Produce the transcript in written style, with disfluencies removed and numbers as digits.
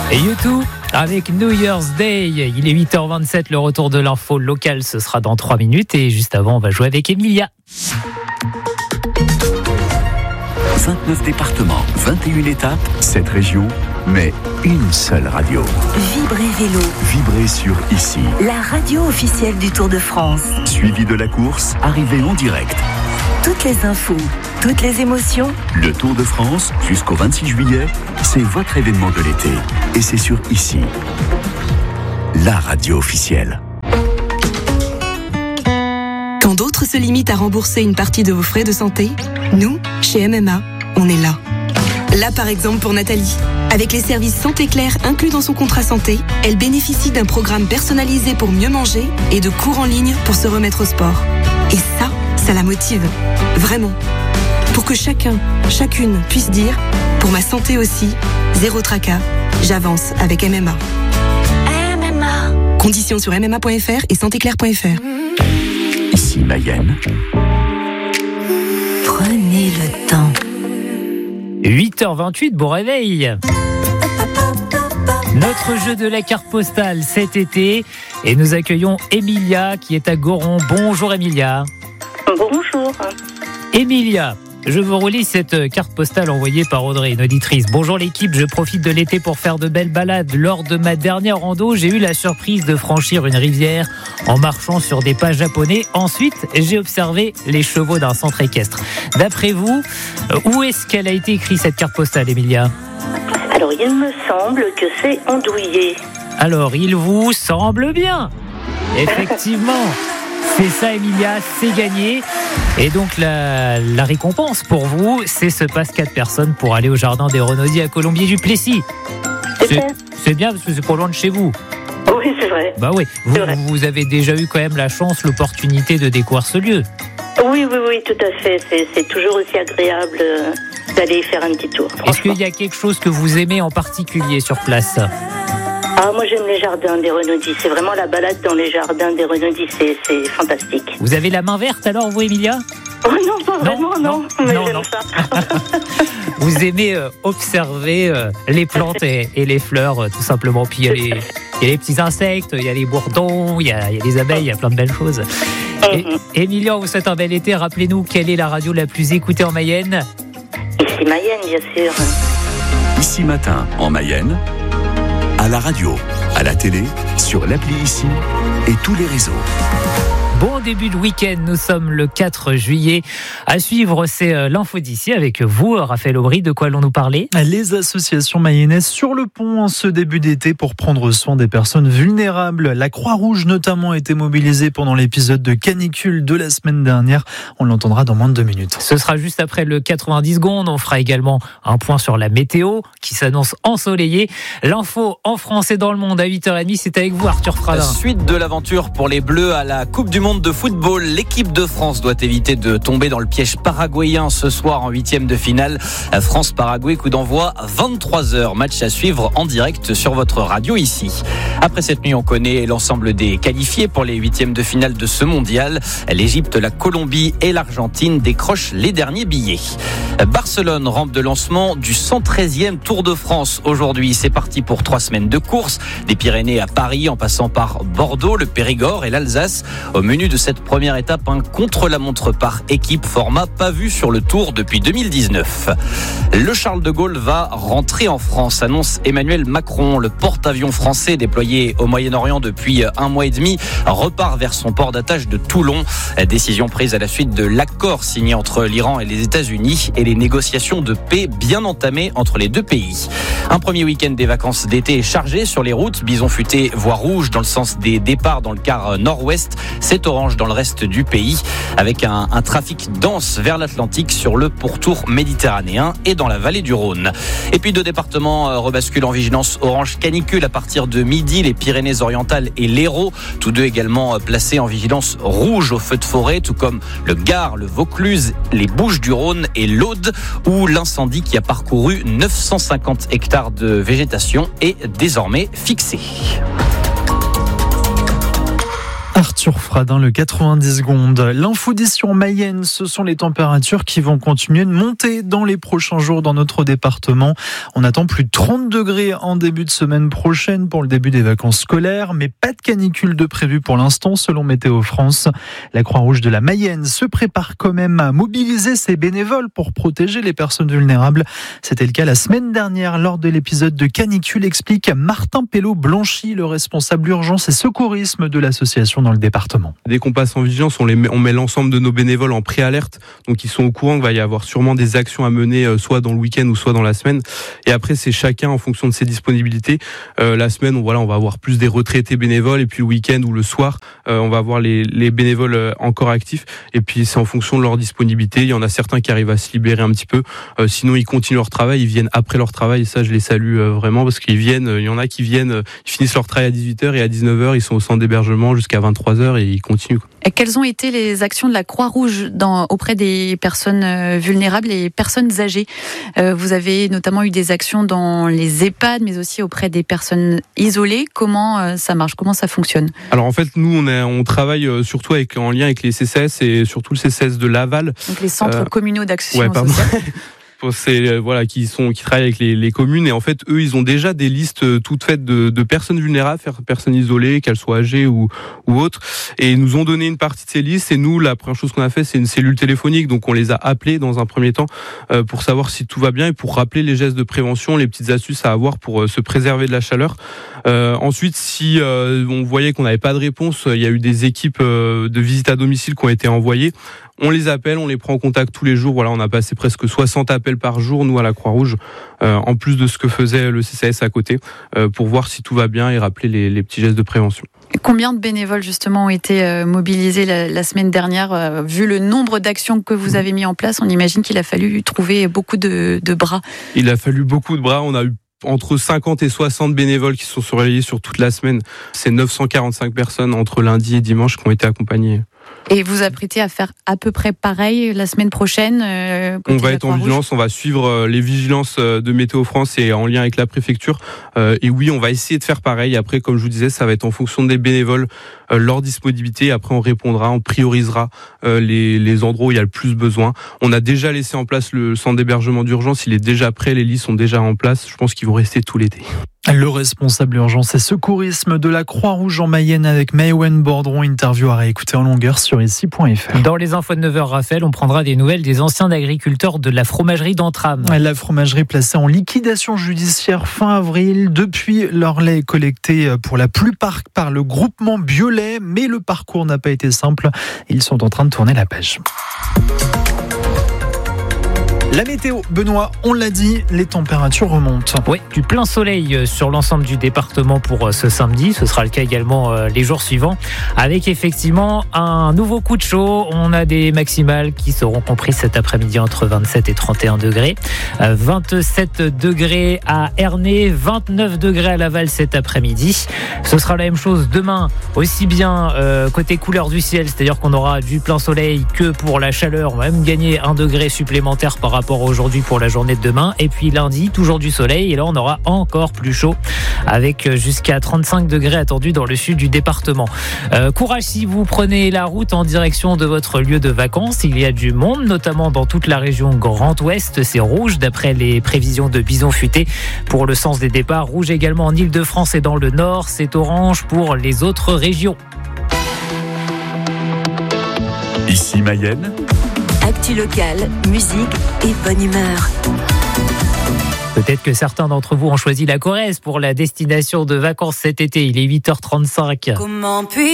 Et U2 avec New Year's Day. Il est 8h27, le retour de l'info locale, ce sera dans 3 minutes. Et juste avant, on va jouer avec Emilia. 29 départements, 21 étapes, 7 régions, mais une seule radio. Vibrez Vélo. Vibrez sur Ici. La radio officielle du Tour de France. Suivi de la course, arrivée en direct. Toutes les infos, toutes les émotions. Le Tour de France, jusqu'au 26 juillet, c'est votre événement de l'été. Et c'est sur Ici. La radio officielle. Quand d'autres se limitent à rembourser une partie de vos frais de santé, nous, chez MMA, on est là. Là, par exemple, pour Nathalie. Avec les services Santé Claire inclus dans son contrat santé, elle bénéficie d'un programme personnalisé pour mieux manger et de cours en ligne pour se remettre au sport. Et ça la motive. Vraiment. Pour que chacun, chacune puisse dire « Pour ma santé aussi, zéro tracas, j'avance avec MMA ». MMA. Conditions sur mma.fr et santéclaire.fr. Ici Mayenne. Prenez le temps. 8h28, bon réveil. Notre jeu de la carte postale cet été. Et nous accueillons Emilia qui est à Goron. Bonjour Emilia. Bonjour. Emilia, je vous relis cette carte postale envoyée par Audrey, une auditrice. Bonjour l'équipe, je profite de l'été pour faire de belles balades. Lors de ma dernière rando, j'ai eu la surprise de franchir une rivière en marchant sur des pas japonais. Ensuite, j'ai observé les chevaux d'un centre équestre. D'après vous, où est-ce qu'elle a été écrite cette carte postale, Emilia ? Alors, il me semble que c'est Andouillé. Alors, il vous semble bien. Effectivement. C'est ça, Emilia, c'est gagné. Et donc, la récompense pour vous, c'est ce passe 4 personnes pour aller au jardin des Renaudiers à Colombier-du-Plessis. C'est bien parce que c'est pas loin de chez vous. Oui, c'est vrai. Bah oui, vous avez déjà eu quand même la chance, l'opportunité de découvrir ce lieu. Oui, tout à fait. C'est toujours aussi agréable d'aller y faire un petit tour. Est-ce qu'il y a quelque chose que vous aimez en particulier sur place ? Ah, moi j'aime les jardins des Renaudiers. C'est vraiment la balade dans les jardins des Renaudiers. C'est fantastique. Vous avez la main verte alors, vous, Emilia ? Oh non, pas vraiment, non. Mais j'aime ça. Vous aimez observer les plantes et les fleurs, tout simplement. Puis il y a les petits insectes, il y a les bourdons, il y a les abeilles, il y a plein de belles choses. Emilia, on vous souhaite un bel été. Rappelez-nous, quelle est la radio la plus écoutée en Mayenne ? Ici Mayenne, bien sûr. Ici Matin, en Mayenne. À la radio, à la télé, sur l'appli Ici et tous les réseaux. Bon début de week-end, nous sommes le 4 juillet. À suivre, c'est l'info d'ici avec vous, Raphaël Aubry. De quoi allons-nous parler ? Les associations mayennaises sur le pont en ce début d'été pour prendre soin des personnes vulnérables. La Croix-Rouge notamment a été mobilisée pendant l'épisode de canicule de la semaine dernière. On l'entendra dans moins de 2 minutes. Ce sera juste après le 90 secondes. On fera également un point sur la météo qui s'annonce ensoleillée. L'info en France et dans le monde à 8h30, c'est avec vous, Arthur Fradin. Suite de l'aventure pour les Bleus à la Coupe du Monde de football. L'équipe de France doit éviter de tomber dans le piège paraguayen ce soir en 8e de finale. France-Paraguay, coup d'envoi 23h. Match à suivre en direct sur votre radio Ici. Après cette nuit, on connaît l'ensemble des qualifiés pour les 8e de finale de ce mondial. L'Égypte, la Colombie et l'Argentine décrochent les derniers billets. Barcelone, rampe de lancement du 113e Tour de France aujourd'hui. C'est parti pour 3 semaines de course. Des Pyrénées à Paris en passant par Bordeaux, le Périgord et l'Alsace. Au menu de cette première étape, un contre-la-montre par équipe, format pas vu sur le Tour depuis 2019. Le Charles de Gaulle va rentrer en France, annonce Emmanuel Macron. Le porte-avions français déployé au Moyen-Orient depuis 1 mois et demi repart vers son port d'attache de Toulon. Décision prise à la suite de l'accord signé entre l'Iran et les États-Unis et les négociations de paix bien entamées entre les deux pays. Un premier week-end des vacances d'été est chargé sur les routes. Bison futé, voie rouge dans le sens des départs dans le quart nord-ouest. C'est orange dans le reste du pays, avec un trafic dense vers l'Atlantique sur le pourtour méditerranéen et dans la vallée du Rhône. Et puis 2 départements rebasculent en vigilance orange canicule à partir de midi, les Pyrénées-Orientales et l'Hérault, tous deux également placés en vigilance rouge au feu de forêt, tout comme le Gard, le Vaucluse, les Bouches-du-Rhône et l'Aude, où l'incendie qui a parcouru 950 hectares de végétation est désormais fixé. sur Fradin, le 90 secondes. L'infodition Mayenne, ce sont les températures qui vont continuer de monter dans les prochains jours dans notre département. On attend plus de 30 degrés en début de semaine prochaine pour le début des vacances scolaires, mais pas de canicule de prévu pour l'instant selon Météo France. La Croix-Rouge de la Mayenne se prépare quand même à mobiliser ses bénévoles pour protéger les personnes vulnérables. C'était le cas la semaine dernière lors de l'épisode de canicule, explique Martin Pello-Blanchy, le responsable urgence et secourisme de l'association dans le département. Dès qu'on passe en vigilance, on met l'ensemble de nos bénévoles en préalerte, donc ils sont au courant qu'il va y avoir sûrement des actions à mener soit dans le week-end ou soit dans la semaine. Et après, c'est chacun en fonction de ses disponibilités. La semaine, on va avoir plus des retraités bénévoles, et puis le week-end ou le soir, on va avoir les bénévoles encore actifs. Et puis c'est en fonction de leur disponibilité. Il y en a certains qui arrivent à se libérer un petit peu. Sinon, ils continuent leur travail, ils viennent après leur travail. Et ça, je les salue vraiment parce qu'ils viennent. Il y en a qui viennent, ils finissent leur travail à 18h et à 19h, ils sont au centre d'hébergement jusqu'à 23h et ils continuent. Et quelles ont été les actions de la Croix-Rouge auprès des personnes vulnérables et personnes âgées ? Vous avez notamment eu des actions dans les EHPAD, mais aussi auprès des personnes isolées. Comment ça marche ? Comment ça fonctionne ? Alors en fait, nous, on travaille surtout en lien avec les CCAS et surtout le CCAS de Laval. Donc les centres communaux d'action sociale. C'est qui travaillent avec les communes, et en fait eux ils ont déjà des listes toutes faites de personnes vulnérables, personnes isolées, qu'elles soient âgées ou autres, et ils nous ont donné une partie de ces listes. Et nous, la première chose qu'on a fait, c'est une cellule téléphonique, donc on les a appelés dans un premier temps pour savoir si tout va bien et pour rappeler les gestes de prévention, les petites astuces à avoir pour se préserver de la chaleur. Ensuite, si on voyait qu'on n'avait pas de réponse, il y a eu des équipes de visite à domicile qui ont été envoyées. On les appelle, on les prend en contact tous les jours. Voilà, on a passé presque 60 appels par jour, nous, à la Croix-Rouge, en plus de ce que faisait le CCAS à côté, pour voir si tout va bien et rappeler les petits gestes de prévention. Combien de bénévoles, justement, ont été mobilisés la semaine dernière ? Vu le nombre d'actions que vous avez mis en place, on imagine qu'il a fallu trouver beaucoup de bras. Il a fallu beaucoup de bras. On a eu entre 50 et 60 bénévoles qui sont surveillés sur toute la semaine. C'est 945 personnes entre lundi et dimanche qui ont été accompagnées. Et vous apprêtez à faire à peu près pareil la semaine prochaine On va être en vigilance, on va suivre les vigilances de Météo France et en lien avec la préfecture. Et oui, on va essayer de faire pareil. Après, comme je vous disais, ça va être en fonction des bénévoles, leur disponibilité. Après, on répondra, on priorisera les endroits où il y a le plus besoin. On a déjà laissé en place le centre d'hébergement d'urgence. Il est déjà prêt, les lits sont déjà en place. Je pense qu'ils vont rester tout l'été. Le responsable urgence et secourisme de la Croix-Rouge en Mayenne avec Maëwen Bordron, interview à réécouter en longueur sur ici.fr. Dans les infos de 9h, Raphaël, on prendra des nouvelles des anciens agriculteurs de la fromagerie d'Entram. La fromagerie placée en liquidation judiciaire fin avril. Depuis, leur lait est collecté pour la plupart par le groupement Biolait, mais le parcours n'a pas été simple. Ils sont en train de tourner la page. La météo, Benoît, on l'a dit, les températures remontent. Oui, du plein soleil sur l'ensemble du département pour ce samedi. Ce sera le cas également les jours suivants. Avec effectivement un nouveau coup de chaud. On a des maximales qui seront comprises cet après-midi entre 27 et 31 degrés. 27 degrés à Ernée, 29 degrés à Laval cet après-midi. Ce sera la même chose demain, aussi bien côté couleur du ciel, c'est-à-dire qu'on aura du plein soleil que pour la chaleur. On va même gagner 1 degré supplémentaire par rapport aujourd'hui pour la journée de demain. Et puis lundi, toujours du soleil. Et là, on aura encore plus chaud avec jusqu'à 35 degrés attendus dans le sud du département. Courage si vous prenez la route en direction de votre lieu de vacances. Il y a du monde, notamment dans toute la région Grand Ouest. C'est rouge d'après les prévisions de Bison Futé pour le sens des départs. Rouge également en Ile-de-France et dans le nord. C'est orange pour les autres régions. Ici Mayenne. Actu locale, musique et bonne humeur. Peut-être que certains d'entre vous ont choisi la Corrèze pour la destination de vacances cet été. Il est 8h35. Comment puis